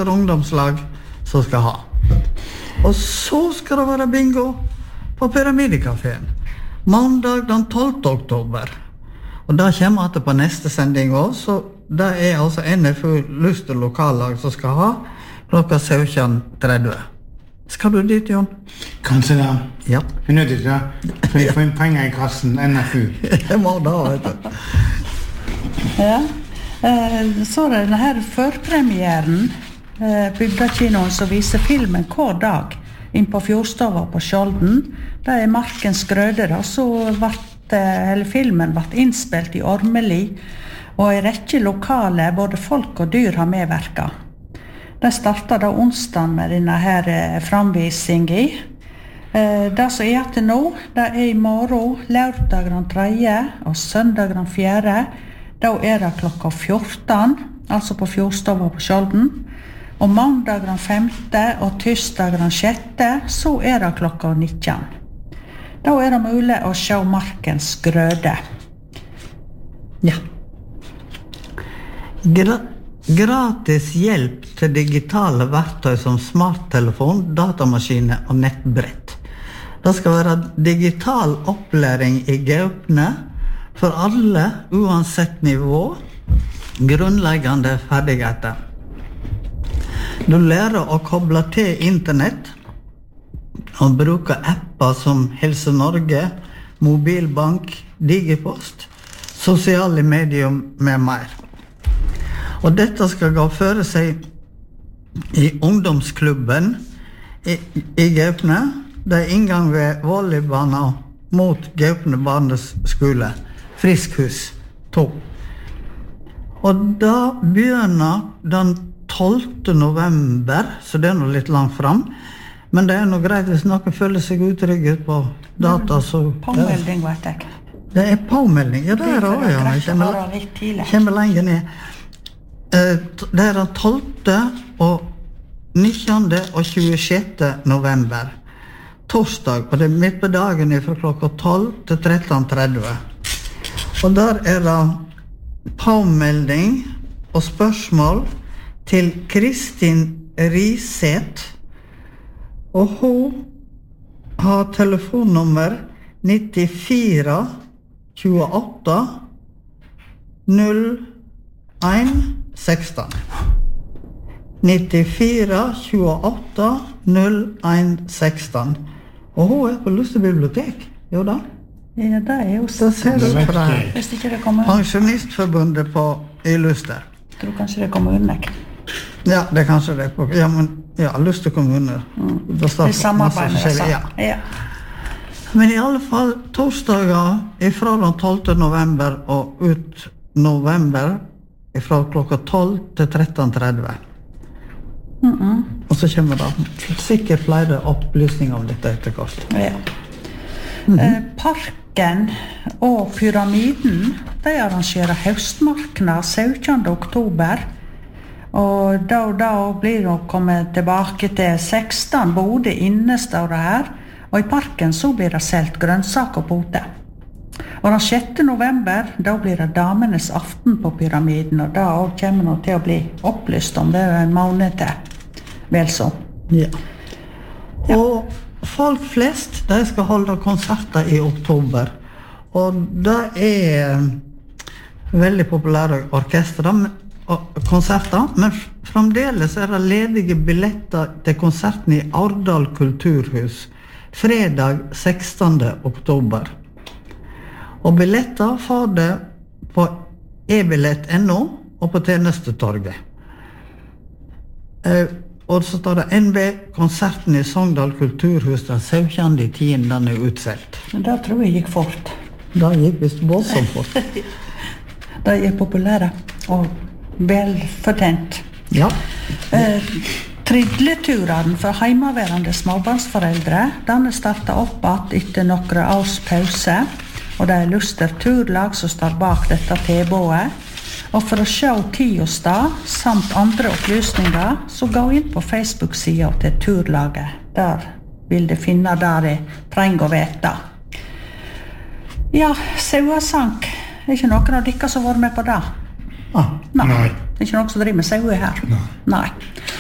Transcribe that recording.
Luster ungdomslag som skal ha. Og så skal det være bingo på Pyramidekaféen. Mandag den 12. oktober. Og da kommer jeg på neste sending også, så det altså NFU Luster lokallag som skal ha klokka 17:30. Skal du dit, Jon? Kanskje da. Ja. Vi nødt til det. For vi får inn penger I kassen, NFU. Jeg må da, vet du. Ja. Så denne her førpremieren Bygdakinoen som viser filmen hver dag inn på Fjordstova på Skjolden. Det Markens Grøde da, så filmen ble innspilt I Ormeli og I rekke lokale, både folk og dyr har medverket. Det startet da onsdagen med denne her framvisingen. Det som til nå, det I morgen, lørdag den 3. og søndag den 4. Da det klokka 14, altså på Fjordstova på Skjolden. Og mandag den 5. og tirsdag den 6. så det klokka 19. Da det mulig å se Markens Grøde. Ja. Gratis hjelp til digitale verktøy som smarttelefon, datamaskiner og nettbrett. Det skal være digital opplæring I Gaupne for alle, uansett nivå, grunnleggende ferdigheter. Du lærer å koble til internett og bruke apper som Helse Norge, Mobilbank, Digipost, sosiale medier med mer. Og dette skal gå føre seg I ungdomsklubben I Gaupne. Det inngang ved volleybana mot Gaupne barneskole, Friskhus 2. Og da begynner den 12. november, så det noe litt langt fram. Men det noe greit hvis noen føler seg utrygget på data, så... Påmelding, vet jeg. Det påmelding, ja, det det også, ja. Jeg kommer lenger ned. Det den 12. og 19. og 26. november. Torsdag, og det midt på dagen fra klokka 12 til 13:30. Og der det påmelding og spørsmål til Kristin Riseth, og hun har telefonnummer 94 28 01 16. 94 28 01 16. Og hun på Luster bibliotek, jo da? Ja, det jo så. Det ser du på det her. Hvis ikke det kommer... Pensjonistforbundet I Luster. Jeg tror kanskje det kommer under. Ja, det kanskje det på. Ja, men ja, Luster kommuner. Det samarbeid med det. Ja. Men I alle fall, torsdager fra den 12. november og ut november fra klokka 12 til 13:30. Og så kommer det sikkert flere opplysninger om dette etter kort. Ja. Parken og Pyramiden, de arrangerer høstmarknad 17. oktober. Og da blir det kommet tilbake til 16 både inne står det her. Og I parken så blir det selt grønnsak og pote. Og den 6. november, da blir det damenes aften på Pyramiden, og da kommer det til å bli opplyst om det en måned til. Vel så. Ja. Og folk flest, de skal holde konserter I oktober. Og det veldig populære orkestre og konserter, men fremdeles det ledige billetter til konserten I Ardal kulturhus, fredag 16. oktober. Og billetter får det på ebillett.no og på tjenestetorget. Og så står det NB, konserten I Sogndal kulturhus den 17.10. Den utselt. Men da tror jeg gikk fort. Da gikk visst voldsomt fort. De populære og velfortjent. Ja. Tridleturen for heimaværende småbarnsforeldre, den startet opp etter noen års pause, og det Luster turlag som står bak dette tilbudet. Og for å se tid og stad, samt andre opplysninger, så gå inn på Facebook-siden til turlaget. Der vil de finne der de trenger å vite. Ja, sauesank. Ikke noen av dere som har vært med på det? Ah. Nei. Ikke noen som driver med saue her? Nei.